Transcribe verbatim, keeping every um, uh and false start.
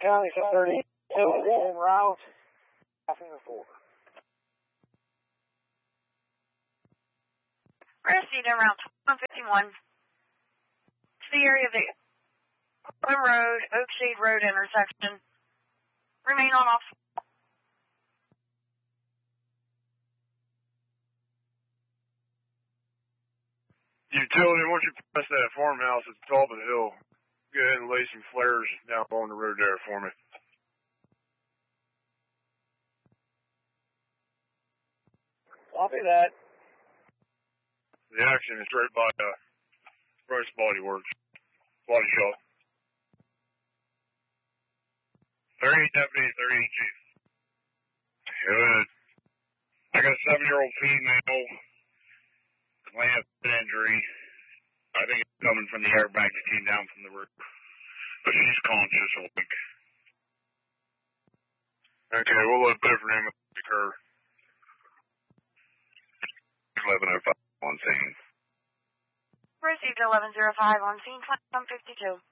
County thirty-two, en route, passing the four. Proceed en route one fifty-one to the area of the Oakland Road, Oakshade Road intersection. Remain on off. Utility, once you pass that farmhouse at the top of the hill, go ahead and lay some flares down along the road there for me. Copy that. The action is right by uh, Bryce Body Works. Body shop. thirty-eight Deputy, thirty-eight Chief. Good. I got a seven-year-old female. Lamp injury. I think it's coming from the airbag that came down from the roof. But she's conscious, I think. Okay, we'll let both names occur. eleven oh five on scene. Received eleven oh five on scene, one fifty-two.